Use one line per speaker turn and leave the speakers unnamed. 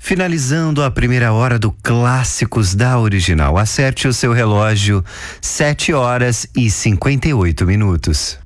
Finalizando a primeira hora do Clássicos da Original. Acerte o seu relógio, 7h58.